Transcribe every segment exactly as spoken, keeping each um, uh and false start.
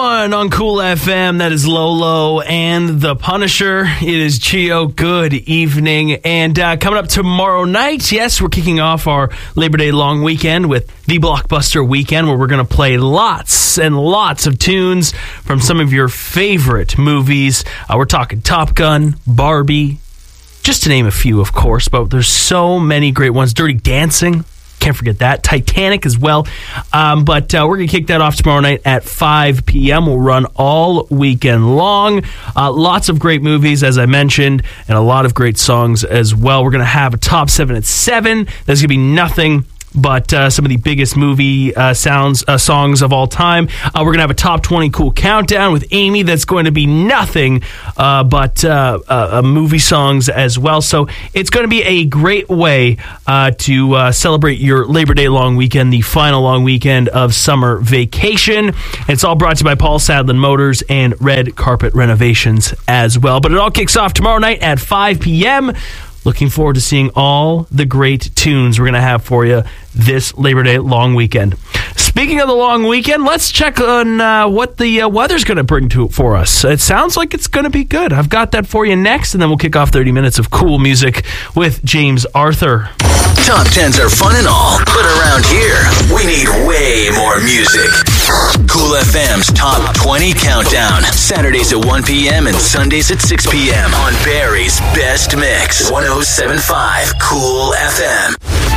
one on Cool F M. That is Lolo and The Punisher. It is Chio. Good evening. And uh, coming up tomorrow night, yes, we're kicking off our Labor Day long weekend with the Blockbuster Weekend, where we're going to play lots and lots of tunes from some of your favorite movies. Uh, we're talking Top Gun, Barbie, just to name a few, of course, but there's so many great ones. Dirty Dancing. Can't forget that. Titanic as well. Um, but uh, we're going to kick that off tomorrow night at five p.m. We'll run all weekend long. Uh, lots of great movies, as I mentioned, and a lot of great songs as well. We're going to have a top seven at seven. There's going to be nothing but uh, some of the biggest movie uh, sounds uh, songs of all time. Uh, we're going to have a top twenty cool countdown with Amy that's going to be nothing uh, but uh, uh, movie songs as well. So it's going to be a great way uh, to uh, celebrate your Labor Day long weekend, the final long weekend of summer vacation. And it's all brought to you by Paul Sadlin Motors and Red Carpet Renovations as well. But it all kicks off tomorrow night at five p.m. Looking forward to seeing all the great tunes we're going to have for you this Labor Day long weekend. Speaking of the long weekend, let's check on uh, what the uh, weather's going to bring to for us. It sounds like it's going to be good. I've got that for you next, and then we'll kick off thirty minutes of cool music with James Arthur. Top tens are fun and all, but around here, we need way more music. Cool F M's Top twenty Countdown. Saturdays at one p.m. and Sundays at six p.m. on Barry's Best Mix. one oh seven point five Cool F M.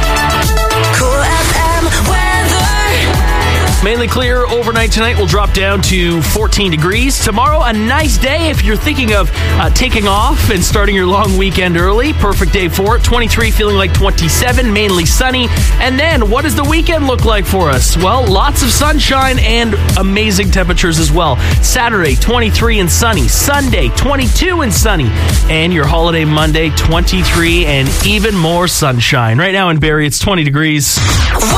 Cool F M weather. Mainly clear overnight tonight. Will drop down to fourteen degrees. Tomorrow, a nice day if you're thinking of uh, taking off and starting your long weekend early. Perfect day for it. twenty-three, feeling like twenty-seven, mainly sunny. And then, what does the weekend look like for us? Well, lots of sunshine and amazing temperatures as well. Saturday, twenty-three and sunny. Sunday, twenty-two and sunny. And your holiday Monday, twenty-three and even more sunshine. Right now in Barrie, it's twenty degrees.